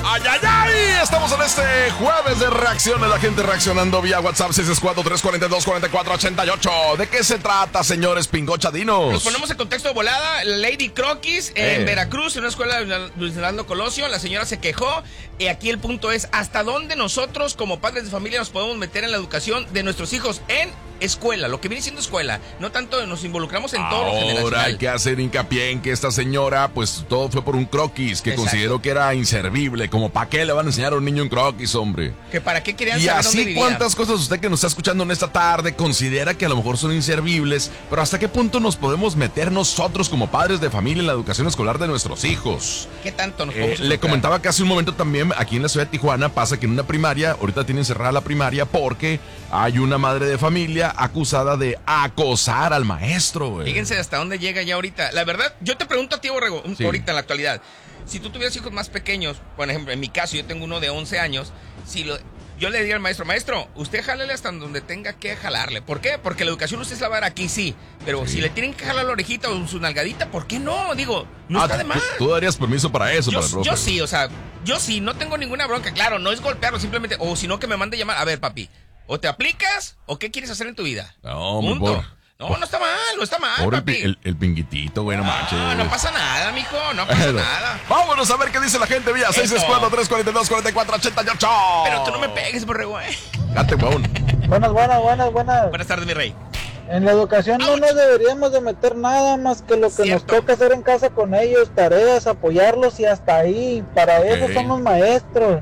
¡Ay, ay, ay! Estamos en este jueves de reacciones. La gente reaccionando vía WhatsApp 664-342-4488. ¿De qué se trata, señores pingochadinos? Nos ponemos en contexto de volada. Lady Croquis en Veracruz, en una escuela de Luis Fernando Colosio. La señora se quejó. Y aquí el punto es, ¿hasta dónde nosotros como padres de familia nos podemos meter en la educación de nuestros hijos en escuela? Lo que viene siendo escuela. No tanto nos involucramos en todo lo generacional. Ahora hay que hacer hincapié en que esta señora, pues todo fue por un croquis que consideró que era inservible. Como, ¿para qué le van a enseñar a un niño un croquis, hombre? Que para qué querían y saber así dónde vivía. cuántas cosas usted que nos está escuchando en esta tarde considera que a lo mejor son inservibles, pero ¿hasta qué punto nos podemos meter nosotros como padres de familia en la educación escolar de nuestros hijos? ¿Qué tanto nos podemos Le comentaba que hace un momento también aquí en la ciudad de Tijuana pasa que en una primaria, ahorita tienen cerrada la primaria porque hay una madre de familia acusada de acosar al maestro, güey. Fíjense hasta dónde llega ya ahorita. La verdad, yo te pregunto a ti, Borrego, ahorita en la actualidad, si tú tuvieras hijos más pequeños, por ejemplo, en mi caso, yo tengo uno de 11 años, yo le diría al maestro, usted jálele hasta donde tenga que jalarle. ¿Por qué? Porque la educación usted se la va a dar aquí, sí. Pero si le tienen que jalar la orejita o su nalgadita, ¿por qué no? Digo, no está de más. ¿Tú darías permiso para eso? Yo sí, o sea, yo sí, no tengo ninguna bronca. Claro, no es golpearlo, simplemente, o si no que me mande llamar. A ver, papi, ¿o te aplicas o qué quieres hacer en tu vida? No, punto. No está mal, Pobre papi. el pinguitito, güey, no manches. No pasa nada, mijo, no pasa nada. Vámonos a ver qué dice la gente vía 664-342-4488. Pero tú no me pegues, Borrego, Date, huevón. Buenas. Buenas tardes, mi rey. En la educación no nos deberíamos de meter nada más que lo que nos toca hacer en casa con ellos, tareas, apoyarlos y hasta ahí. Para eso son los maestros.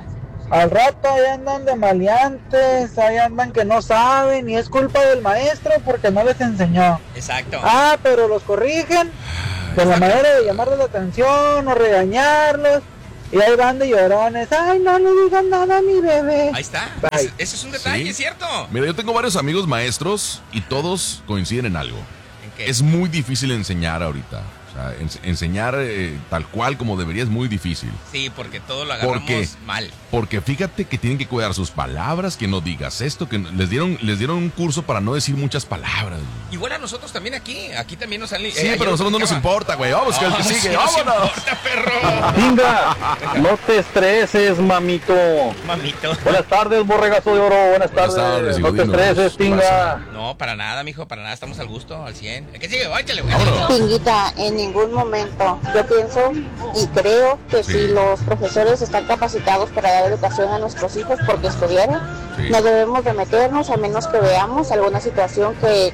Al rato ahí andan de maleantes, ahí andan que no saben y es culpa del maestro porque no les enseñó. Exacto. Pero los corrigen de la manera de llamarles la atención o regañarlos. Y ahí van de llorones. Ay, no le digan nada a mi bebé. Ahí está. Ese es un detalle, ¿cierto? Mira, yo tengo varios amigos maestros y todos coinciden en algo. ¿En qué? Es muy difícil enseñar ahorita. O sea, enseñar tal cual como debería es muy difícil. Sí, porque todo lo agarramos mal. Porque fíjate que tienen que cuidar sus palabras, que no digas esto, que les dieron un curso para no decir muchas palabras. Igual a nosotros también aquí también nos han... Sí, pero a nosotros no nos importa, güey. Vamos, que el que sigue, vámonos. No nos importa, perro. Tinga, no te estreses, mamito. Buenas tardes, borregazo de oro. Buenas tardes. No te estreses, Tinga. No, para nada, mijo, para nada. Estamos al gusto, al 100. ¿El que sigue? Échale, güey. Tinguita, en ningún momento. Yo pienso y creo que si los profesores están capacitados para dar educación a nuestros hijos porque estudiaron, no debemos de meternos a menos que veamos alguna situación que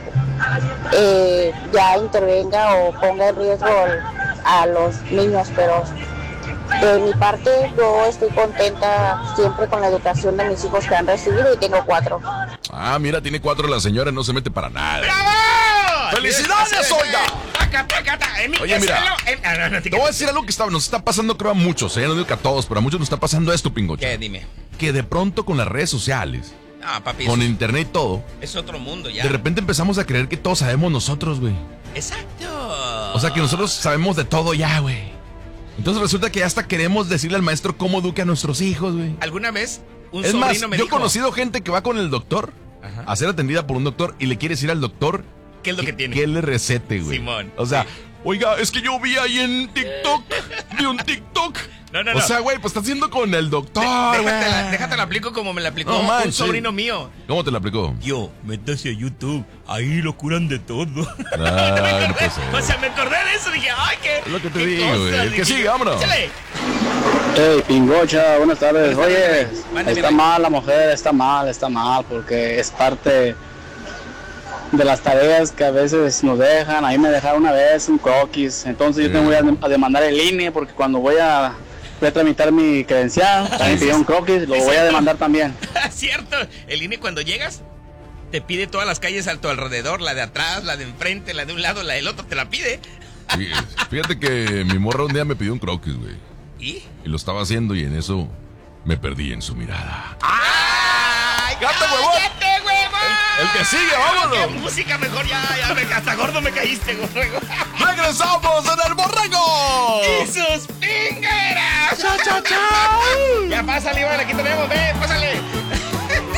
ya intervenga o ponga en riesgo a los niños, pero de mi parte yo estoy contenta siempre con la educación de mis hijos que han recibido y tengo 4. Mira, tiene 4 la señora, no se mete para nada. ¡Bravo! ¡Felicidades, oiga! Oye, mira, te voy a decir algo que nos está pasando, creo, a muchos. No digo que a todos, pero a muchos nos está pasando esto, pingocha. ¿Qué? Dime. Que de pronto con las redes sociales, papi, con internet y todo, es otro mundo ya. De repente empezamos a creer que todos sabemos nosotros, güey. Exacto. O sea, que nosotros sabemos de todo ya, güey. Entonces resulta que hasta queremos decirle al maestro cómo eduque a nuestros hijos, güey. ¿Alguna vez un es sobrino más, me yo dijo? he conocido gente que va con el doctor a ser atendida por un doctor y le quiere decir al doctor ¿qué es lo que tiene? Que le recete, güey. Simón. O sea, oiga, es que yo vi ahí en TikTok, vi un TikTok. No. O sea, güey, pues está haciendo con el doctor, Déjate la aplico como me la aplicó un sobrino mío. ¿Cómo te la aplicó? Yo, métase a YouTube, ahí lo curan de todo. No puede ser. O sea, me acordé de eso, dije, ay, qué. Es lo que te digo, güey. El que sigue, vámonos. Échale. Hey, pingocha, buenas tardes. Oye, Mándame, está mal la mujer, está mal, porque es parte de las tareas que a veces nos dejan. Ahí me dejaron una vez un croquis, entonces yo te voy a demandar en línea porque cuando voy a tramitar mi credencial, también pidió un croquis, lo voy a demandar también. Cierto, el INE cuando llegas te pide todas las calles a tu alrededor, la de atrás, la de enfrente, la de un lado, la del otro, te la pide. Sí, fíjate que mi morra un día me pidió un croquis, güey. ¿Y? Y lo estaba haciendo y en eso me perdí en su mirada. ¡Ay, ¡Cállate, huevón! El que sigue, vámonos. ¡Qué música mejor! Ya hasta gordo me caíste, borrego. ¡Regresamos en el borrego! ¡Y sus pingueras! ¡Chao, chao, chao! Ya pásale, Iván, aquí tenemos, pásale.